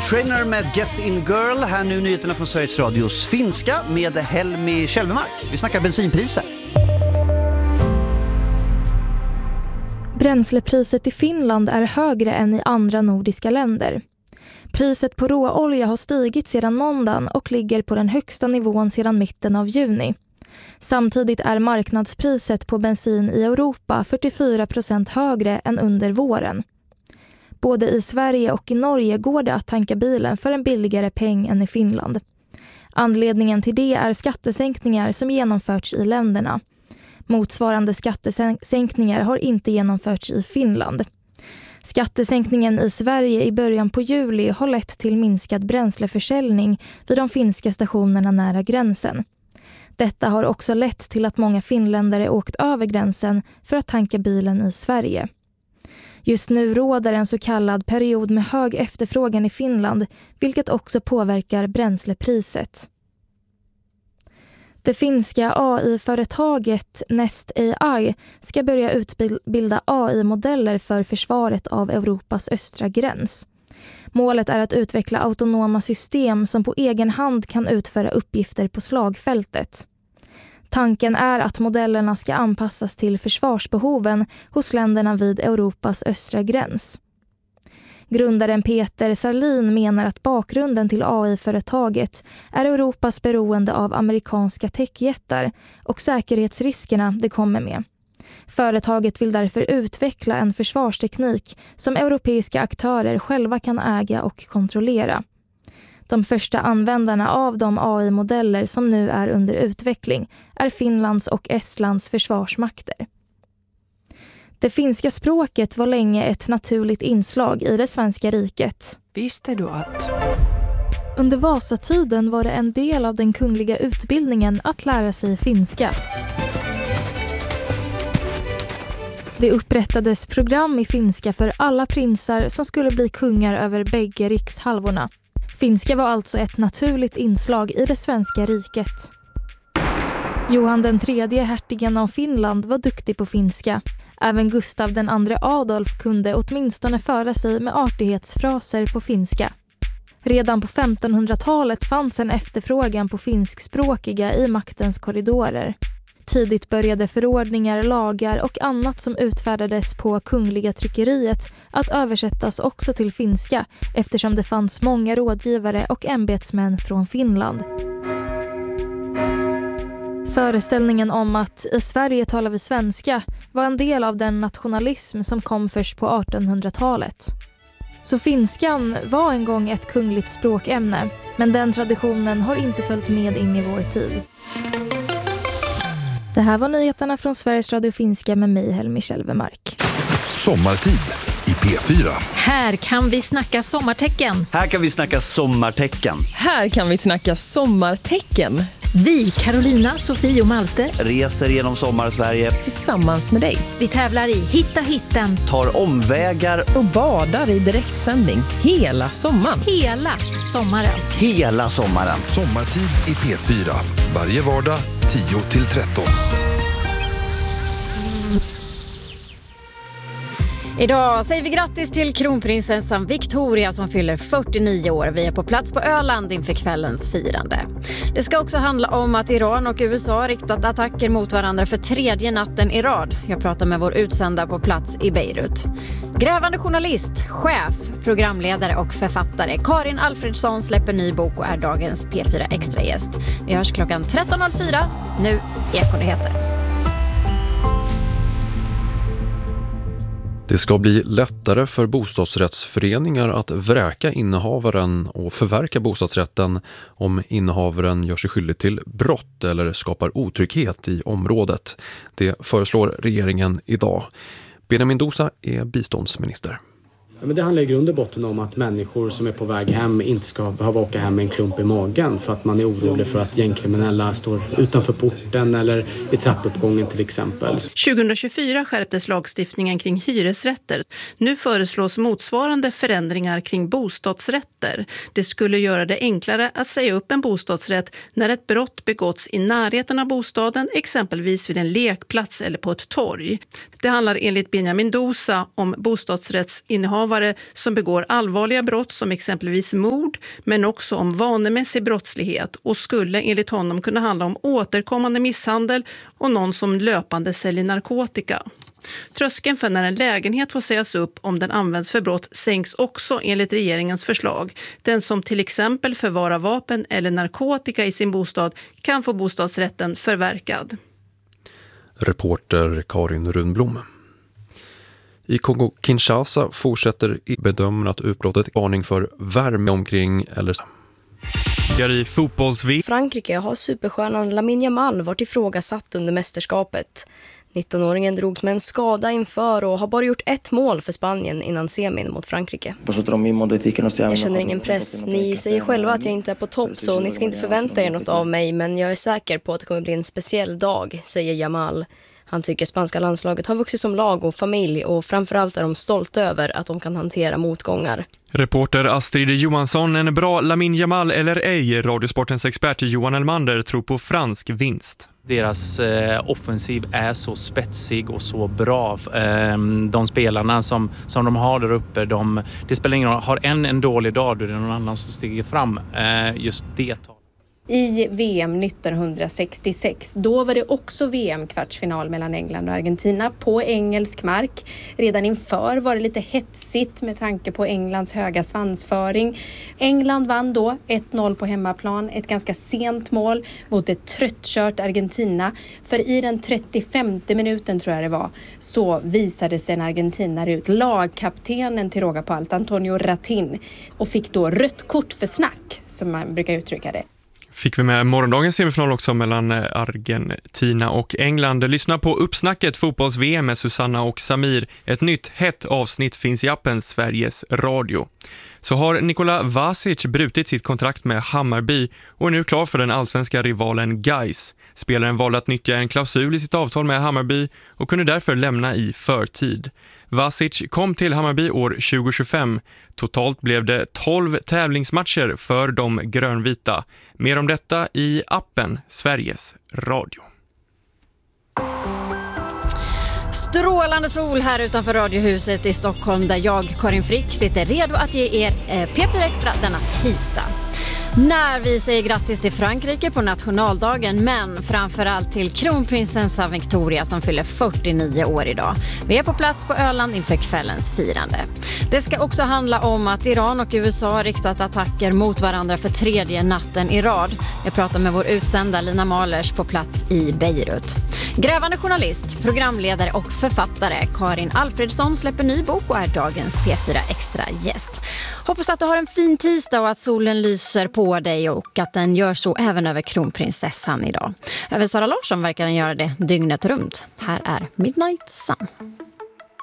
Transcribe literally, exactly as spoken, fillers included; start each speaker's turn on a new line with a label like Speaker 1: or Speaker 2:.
Speaker 1: Trainer med Get In Girl. Här nu nyheterna från Sveriges Radios finska med Helmi Kälvemark. Vi snackar bensinpriser.
Speaker 2: Bränslepriset i Finland är högre än i andra nordiska länder. Priset på råolja har stigit sedan måndagen och ligger på den högsta nivån sedan mitten av juni. Samtidigt är marknadspriset på bensin i Europa fyrtiofyra procent högre än under våren. Både i Sverige och i Norge går det att tanka bilen för en billigare peng än i Finland. Anledningen till det är skattesänkningar som genomförts i länderna. Motsvarande skattesänkningar har inte genomförts i Finland. Skattesänkningen i Sverige i början på juli har lett till minskad bränsleförsäljning vid de finska stationerna nära gränsen. Detta har också lett till att många finländare åkt över gränsen för att tanka bilen i Sverige. Just nu råder en så kallad period med hög efterfrågan i Finland, vilket också påverkar bränslepriset. Det finska A I-företaget Nest A I ska börja utbilda A I-modeller för försvaret av Europas östra gräns. Målet är att utveckla autonoma system som på egen hand kan utföra uppgifter på slagfältet. Tanken är att modellerna ska anpassas till försvarsbehoven hos länderna vid Europas östra gräns. Grundaren Peter Sarlin menar att bakgrunden till A I-företaget är Europas beroende av amerikanska techjättar och säkerhetsriskerna det kommer med. Företaget vill därför utveckla en försvarsteknik som europeiska aktörer själva kan äga och kontrollera. De första användarna av de A I-modeller som nu är under utveckling är Finlands och Estlands försvarsmakter. Det finska språket var länge ett naturligt inslag i det svenska riket.
Speaker 3: Visste du att?
Speaker 2: Under Vasatiden var det en del av den kungliga utbildningen att lära sig finska. Det upprättades program i finska för alla prinsar som skulle bli kungar över bägge rikshalvorna. Finska var alltså ett naturligt inslag i det svenska riket. Johan den tredje, hertigen av Finland, var duktig på finska. Även Gustav den andre Adolf kunde åtminstone föra sig med artighetsfraser på finska. Redan på femtonhundratalet fanns en efterfrågan på finskspråkiga i maktens korridorer. Tidigt började förordningar, lagar och annat som utfärdades på kungliga tryckeriet att översättas också till finska eftersom det fanns många rådgivare och ämbetsmän från Finland. Föreställningen om att i Sverige talar vi svenska var en del av den nationalism som kom först på artonhundratalet. Så finskan var en gång ett kungligt språkämne, men den traditionen har inte följt med in i vår tid. Det här var nyheterna från Sveriges Radio Finska med mig, Helmi Kälvemark.
Speaker 4: Sommartid i P fyra.
Speaker 5: Här kan vi snacka sommartecken.
Speaker 1: Här kan vi snacka sommartecken.
Speaker 3: Här kan vi snacka sommartecken.
Speaker 5: Vi, Carolina, Sofie och Malte,
Speaker 1: reser genom sommar-Sverige
Speaker 3: tillsammans med dig.
Speaker 5: Vi tävlar i Hitta hitten.
Speaker 1: Tar omvägar
Speaker 3: och badar i direktsändning hela sommaren.
Speaker 5: Hela sommaren.
Speaker 1: Hela sommaren.
Speaker 4: Sommartid i P fyra. Varje vardag tio till tretton.
Speaker 5: Idag säger vi grattis till kronprinsessan Victoria som fyller fyrtionio år. Vi är på plats på Öland inför kvällens firande. Det ska också handla om att Iran och U S A har riktat attacker mot varandra för tredje natten i rad. Jag pratar med vår utsända på plats i Beirut. Grävande journalist, chef, programledare och författare Karin Alfredsson släpper ny bok och är dagens P fyra extra gäst. Vi hörs klockan tretton noll fyra. Nu Ekonyheter.
Speaker 6: Det ska bli lättare för bostadsrättsföreningar att vräka innehavaren och förverka bostadsrätten om innehavaren gör sig skyldig till brott eller skapar otrygghet i området. Det föreslår regeringen idag. Benjamin Dosa är biståndsminister.
Speaker 7: Ja, men det handlar i grund och botten om att människor som är på väg hem inte ska behöva åka hem med en klump i magen för att man är orolig för att gängkriminella står utanför porten eller i trappuppgången till exempel.
Speaker 8: tjugohundratjugofyra skärptes lagstiftningen kring hyresrätter. Nu föreslås motsvarande förändringar kring bostadsrätter. Det skulle göra det enklare att säga upp en bostadsrätt när ett brott begåtts i närheten av bostaden, exempelvis vid en lekplats eller på ett torg. Det handlar enligt Benjamin Dosa om bostadsrättsinnehav innehavare som begår allvarliga brott som exempelvis mord, men också om vanemässig brottslighet, och skulle enligt honom kunna handla om återkommande misshandel och någon som löpande säljer narkotika. Tröskeln för när en lägenhet får sägas upp om den används för brott sänks också enligt regeringens förslag. Den som till exempel förvarar vapen eller narkotika i sin bostad kan få bostadsrätten förverkad.
Speaker 6: Reporter Karin Rundblom. I Kongo-Kinshasa fortsätter bedömarna att utbrottet är varning för värme omkring eller
Speaker 9: i fotbolls-V.
Speaker 10: Frankrike har superstjärnan Lamine Yamal varit ifrågasatt under mästerskapet. nittonåringen drogs med en skada inför och har bara gjort ett mål för Spanien innan semin mot Frankrike. Jag känner ingen press. Ni säger själva att jag inte är på topp, så ni ska inte förvänta er något av mig, men jag är säker på att det kommer bli en speciell dag, säger Yamal. Han tycker spanska landslaget har vuxit som lag och familj, och framförallt är de stolta över att de kan hantera motgångar.
Speaker 9: Reporter Astrid Johansson. En bra Lamine Yamal eller ej? Radiosportens expert Johan Elmander tror på fransk vinst.
Speaker 11: Deras eh, offensiv är så spetsig och så bra. Eh, de spelarna som, som de har där uppe, de, det spelar ingen roll. Har en en dålig dag, då är det någon annan som stiger fram. Eh, just det tar.
Speaker 12: I V M nittonhundrasextiosex, då var det också V M-kvartsfinal mellan England och Argentina på engelsk mark. Redan inför var det lite hetsigt med tanke på Englands höga svansföring. England vann då ett noll på hemmaplan, ett ganska sent mål mot ett tröttkört Argentina. För i den trettiofemte minuten tror jag det var, så visade sig en argentinare ut, lagkaptenen till råga på allt, Antonio Ratin, och fick då rött kort för snack, som man brukar uttrycka det.
Speaker 9: Fick vi med morgondagens semifinal också mellan Argentina och England. Lyssna på Uppsnacket fotbolls-V M med Susanna och Samir. Ett nytt hett avsnitt finns i appen Sveriges Radio. Så har Nikola Vasic brutit sitt kontrakt med Hammarby och är nu klar för den allsvenska rivalen Gais. Spelaren valde att nyttja en klausul i sitt avtal med Hammarby och kunde därför lämna i förtid. Vasic kom till Hammarby år tjugo tjugofem. Totalt blev det tolv tävlingsmatcher för de grönvita. Mer om detta i appen Sveriges Radio.
Speaker 5: Strålande sol här utanför Radiohuset i Stockholm, där jag, Karin Frick, sitter redo att ge er P fyra Extra denna tisdag. När vi säger grattis till Frankrike på nationaldagen, men framförallt till kronprinsessan Victoria som fyller fyrtionio år idag. Vi är på plats på Öland inför kvällens firande. Det ska också handla om att Iran och U S A har riktat attacker mot varandra för tredje natten i rad. Jag pratar med vår utsända Lina Mahlers på plats i Beirut. Grävande journalist, programledare och författare Karin Alfredsson släpper ny bok och är dagens P fyra Extra gäst. Hoppas att du har en fin tisdag och att solen lyser på dig och att den gör så även över kronprinsessan idag. Över Sara Larsson verkar den göra det dygnet runt. Här är Midnight Sun.